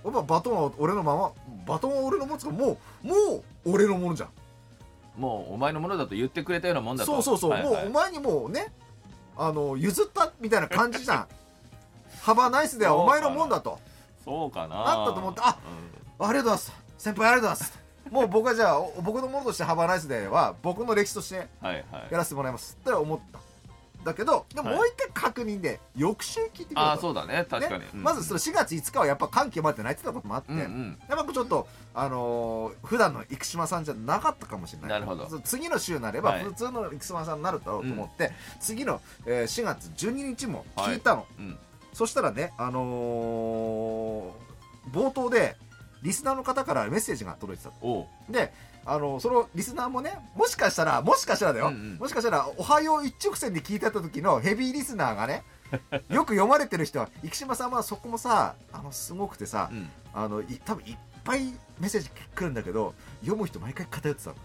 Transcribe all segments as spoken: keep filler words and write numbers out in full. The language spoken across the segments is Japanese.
やっぱバトンは俺のまま、バトンは俺の持つから、もうもう俺のものじゃん。 もうお前のものだと言ってくれたようなもんだと。 そうそうそう、 はいはい、 もうお前にもうね、あの譲ったみたいな感じじゃん。ハバナイスではお前のもんだと。 そうかな。 あったと思って、あ、うん、ありがとうございます。先輩ありがとうございます。もう僕はじゃあ僕のものとしてハバナイスデーは僕の歴史としてやらせてもらいますって思った。だけどでももう一回確認で翌週聞いてくれと。 あ、そうだね、確かに、 ね、 うん、 まずそのしがついつかはやっぱ感極まってないって言ったこともあって、うんうん、やっぱちょっとあのー、普段の生島さんじゃなかったかもしれない。 なるほど。 次の週になれば普通の生島さんになるだろうと思って、はい、次の、えー、しがつじゅうににちも聞いたの、はい、うん、そしたらね、あのー、冒頭でリスナーの方からメッセージが届いてた。で、あのそのリスナーもね、もしかしたらもしかしたらだよ、うんうん、もしかしたらおはよう一直線で聞いてた時のヘビーリスナーがねよく読まれてる人は、生島さんはそこもさ、あのすごくてさ、うん、あのい多分いっぱいメッセージ来るんだけど、読む人毎回偏ってたの。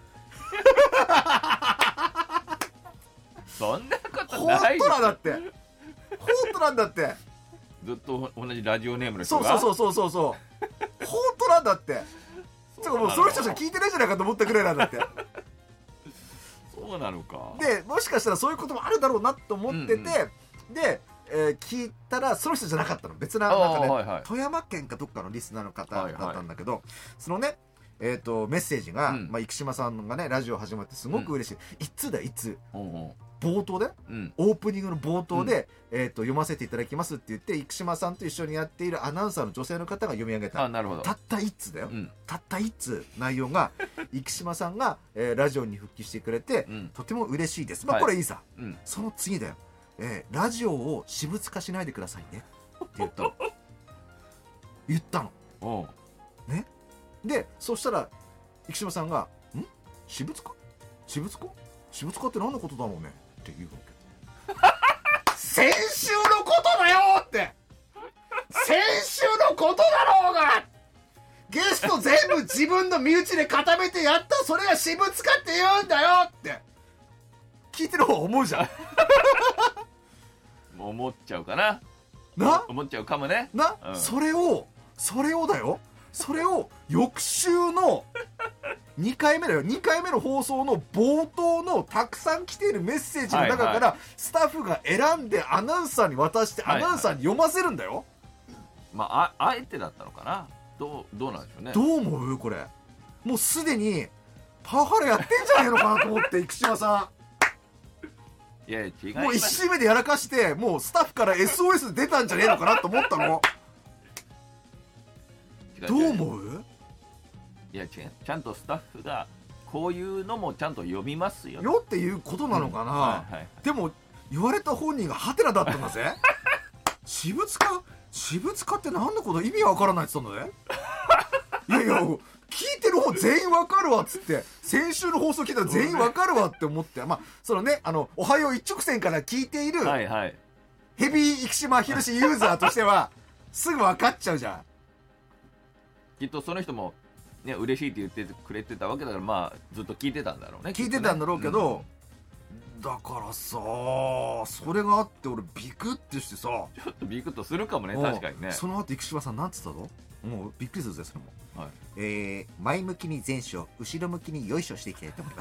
そんなことない本当なんだって、本当なんだって。 ずっと同じラジオネームの人が、 そうそうそうそうそう本当なんだって。そうか、もうその人しか聞いてないんじゃないかと思ったくらいなんだって。 そうなのか。 でもしかしたらそういうこともあるだろうなと思ってて、うんうん、で、えー、聞いたらその人じゃなかったの。別な、なんかね、はいはい、富山県かどっかのリスナーの方だったんだけど、はいはい、そのね、えーと、メッセージが、うん、まあ、生島さんがねラジオ始まってすごく嬉しい、うん、いつだいつ、うんうん、冒頭で、うん、オープニングの冒頭で、うん、えー、と読ませていただきますって言って、生島さんと一緒にやっているアナウンサーの女性の方が読み上げた。 あ、なるほど。 たった一通だよ、うん、たった一通内容が生島さんが、えー、ラジオに復帰してくれて、うん、とても嬉しいです。まあこれいいさ、はい、うん、その次だよ、えー、ラジオを私物化しないでくださいねって言ったの。言ったの。おう、ね、でそしたら生島さんがん私物化私物化私物化って何のことだろうねって言うわけ。先週のことだよって、先週のことだろうが、ゲスト全部自分の身内で固めてやった、それが私物化って言うんだよって聞いてる方思うじゃん。 思っちゃうかな、 な思っちゃうかもねな、うん、それをそれをだよ、それを翌週のにかいめだよ、にかいめの放送の冒頭のたくさん来ているメッセージの中から、はいはい、スタッフが選んでアナウンサーに渡して、アナウンサーに読ませるんだよ、はいはい、 まあ、あ、あえてだったのかな、どう、どうなんでしょうね。 どう思うこれ、もうすでにパワハラやってんじゃないのかなと思って。生島さん、いやいや違います。 もういち週目でやらかしてもうスタッフから エスオーエス 出たんじゃねえのかなと思ったの。どう思う？ いや違う、ちゃんとスタッフがこういうのもちゃんと読みますよよっていうことなのかな、うん、はいはい、でも言われた本人がハテナだったんだぜ。私物化私物化って何のこと、意味わからないって言ったんだね。いやいや聞いてる方全員わかるわっつって、先週の放送聞いたら全員わかるわって思って、まあそのね、あのおはよう一直線から聞いている、はいはい、ヘビー生島ひろしユーザーとしてはすぐ分かっちゃうじゃん。 きっとその人もね嬉しいって言ってくれてたわけだから、まあずっと聞いてたんだろうね。 聞いてたんだろうけど、うん、だからさ、それがあって俺ビクッてしてさ、 ちょっとビクッとするかもね、確かにね。 その後生島さんなんつったの？もうびっくりするぜそれも、はい、えー、前向きに前書、後ろ向きによいしょしていきたいと思います。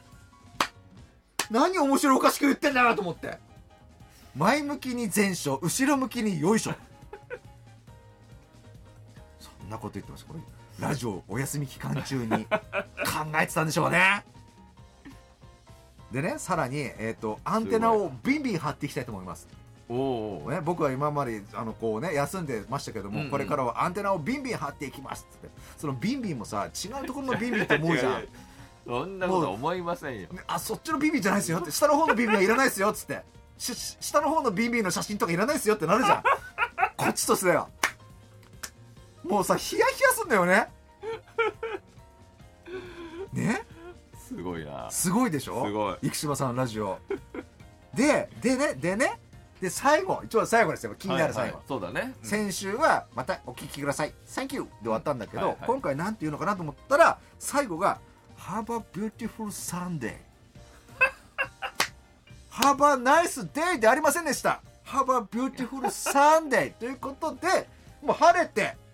何面白おかしく言ってんだなと思って。前向きに前書、後ろ向きによいしょ。そんなこと言ってます。これラジオお休み期間中に考えてたんでしょうね。でね、さらに、えーと、アンテナをビンビン張っていきたいと思います。おー、ね、僕は今まであのこう、ね、休んでましたけども、うんうん、これからはアンテナをビンビン張っていきますって。そのビンビンもさ、違うところのビンビンって思うじゃん。 そんなこと思いませんよ。 あ、そっちのビンビンじゃないですよって、下の方のビンビンはいらないですよっつって、し下の方のビンビンの写真とかいらないですよってなるじゃん。こっちとしてはもうさ、ヒヤヒヤすんだよね。ね、 すごいな、 すごいでしょ、 すごい。 生島さんのラジオで、でね、でね、で最後、一応最後ですよ、気になる最後、はいはい、 そうだね、 うん、先週はまたお聞きください Thank you で終わったんだけど、はいはい、今回なんていうのかなと思ったら、最後が Have a beautiful Sunday Have a nice day でありませんでした。 Have a beautiful Sunday ということで、もう晴れて